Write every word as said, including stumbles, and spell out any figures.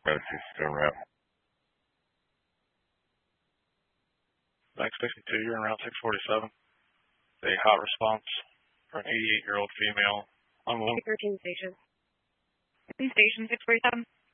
Road two still route. Bank Station two, you're in Route six forty-seven. A hot response for an eighty-eight-year-old female. Unwilling. thirteen station. Station six forty-seven.